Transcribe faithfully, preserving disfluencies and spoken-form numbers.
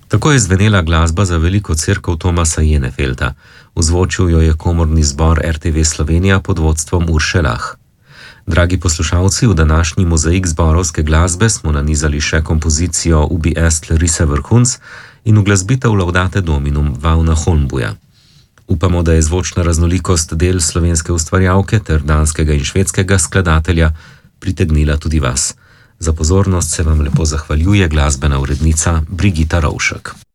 Tako je zvenela glasba za veliko cerkev Tomasa Jenefelta. Ozvočil jo je komorni zbor R T V Slovenija pod vodstvom Urše Lah. Dragi poslušalci, v današnji mozaik zborovske glasbe smo nanizali še kompozicijo Ubi est Larisse Vrhunc in uglasbitev Laudate Dominum Vavna Holmbuja. Upamo, da je zvočna raznolikost del slovenske ustvarjalke ter danskega in švedskega skladatelja pritegnila tudi vas. Za pozornost se vam lepo zahvaljuje glasbena urednica Brigita Rovšek.